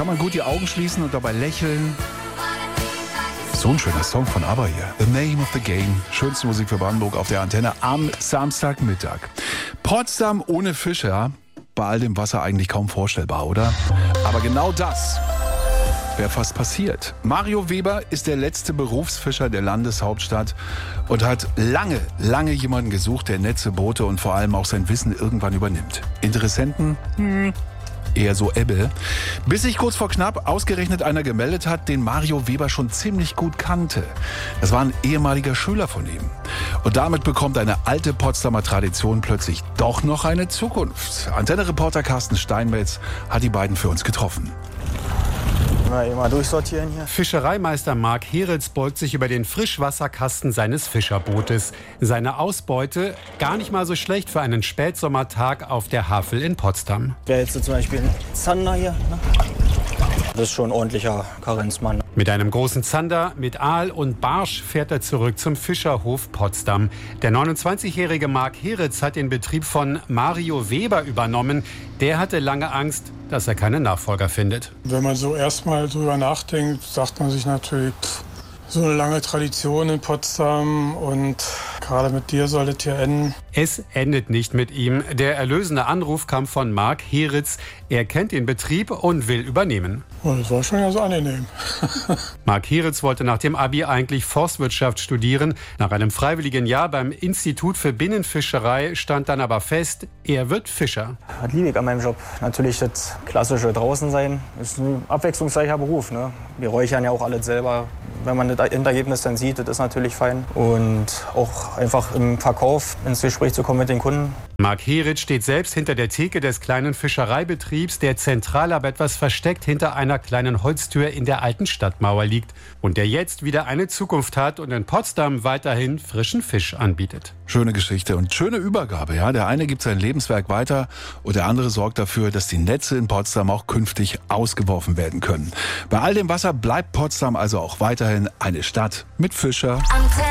kann man gut die Augen schließen und dabei lächeln. So ein schöner Song von ABBA hier. The Name of the Game. Schönste Musik für Brandenburg auf der Antenne am Samstagmittag. Potsdam ohne Fischer. Bei all dem Wasser eigentlich kaum vorstellbar, oder? Aber genau das wäre fast passiert. Mario Weber ist der letzte Berufsfischer der Landeshauptstadt und hat lange jemanden gesucht, der Netze, Boote und vor allem auch sein Wissen irgendwann übernimmt. Interessenten? Eher so Ebbe. Bis sich kurz vor knapp ausgerechnet einer gemeldet hat, den Mario Weber schon ziemlich gut kannte. Das war ein ehemaliger Schüler von ihm. Und damit bekommt eine alte Potsdamer Tradition plötzlich doch noch eine Zukunft. Antenne-Reporter Carsten Steinmetz hat die beiden für uns getroffen. Mal durchsortieren hier. Fischereimeister Marc Heritz beugt sich über den Frischwasserkasten seines Fischerbootes. Seine Ausbeute gar nicht mal so schlecht für einen Spätsommertag auf der Havel in Potsdam. Wäre jetzt zum Beispiel ein Zander hier. Ne? Das ist schon ein ordentlicher Karenzmann. Mit einem großen Zander, mit Aal und Barsch fährt er zurück zum Fischerhof Potsdam. Der 29-jährige Marc Heritz hat den Betrieb von Mario Weber übernommen. Der hatte lange Angst, dass er keinen Nachfolger findet. Wenn man so erstmal drüber nachdenkt, sagt man sich natürlich, so eine lange Tradition in Potsdam und gerade mit dir soll es hier enden. Es endet nicht mit ihm. Der erlösende Anruf kam von Marc Heritz. Er kennt den Betrieb und will übernehmen. Oh, das war schon ganz angenehm. Marc Heritz wollte nach dem Abi eigentlich Forstwirtschaft studieren. Nach einem freiwilligen Jahr beim Institut für Binnenfischerei stand dann aber fest, er wird Fischer. Das liebe ich an meinem Job. Natürlich das klassische draußen sein. Ist ein abwechslungsreicher Beruf. Ne? Wir räuchern ja auch alles selber. Wenn man das Endergebnis dann sieht, das ist natürlich fein. Und auch einfach im Verkauf ins Gespräch zu kommen mit den Kunden. Marc Heritz steht selbst hinter der Theke des kleinen Fischereibetriebs, der zentral aber etwas versteckt hinter einer kleinen Holztür in der alten Stadtmauer liegt und der jetzt wieder eine Zukunft hat und in Potsdam weiterhin frischen Fisch anbietet. Schöne Geschichte und schöne Übergabe, ja. Der eine gibt sein Lebenswerk weiter und der andere sorgt dafür, dass die Netze in Potsdam auch künftig ausgeworfen werden können. Bei all dem Wasser bleibt Potsdam also auch weiterhin eine Stadt mit Fischer.